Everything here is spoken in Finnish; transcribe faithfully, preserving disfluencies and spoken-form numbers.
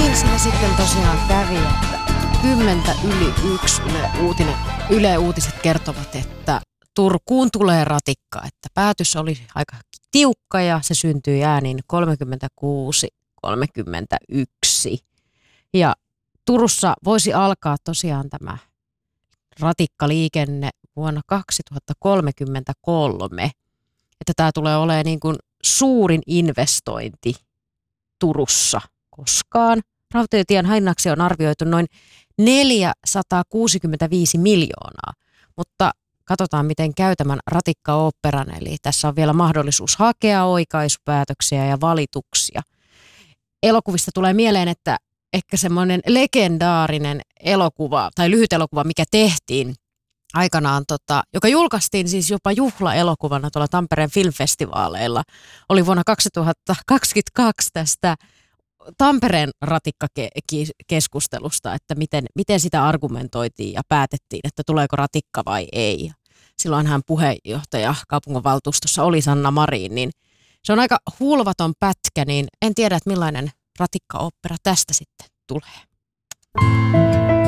niin siellä sitten tosiaan kävi, että kymmentä yli yksi Yle, uutinen, Yle Uutiset kertovat, että Turkuun tulee ratikka, että päätös oli aika tiukka ja se syntyi äänin kolmekymmentäkuusi kolmekymmentäyksi. Ja Turussa voisi alkaa tosiaan tämä ratikkaliikenne vuonna kaksituhattakolmekymmentäkolme, että tämä tulee olemaan niin kuin suurin investointi Turussa koskaan. Rautatietien hinnaksi on arvioitu noin neljäsataakuusikymmentäviisi miljoonaa, mutta katsotaan miten käy tämän ratikkaoopperan, eli tässä on vielä mahdollisuus hakea oikaisupäätöksiä ja valituksia. Elokuvista tulee mieleen, että ehkä semmoinen legendaarinen elokuva tai lyhyt elokuva, mikä tehtiin aikanaan, tota, joka julkaistiin siis jopa juhlaelokuvana tuolla Tampereen filmfestivaaleilla, oli vuonna kaksituhattakaksikymmentäkaksi tästä Tampereen ratikkakeskustelusta, että miten, miten sitä argumentoitiin ja päätettiin, että tuleeko ratikka vai ei. Silloinhan puheenjohtaja kaupunginvaltuustossa oli Sanna Marin, niin se on aika hulvaton pätkä, niin en tiedä, että millainen ratikkaopera tästä sitten tulee.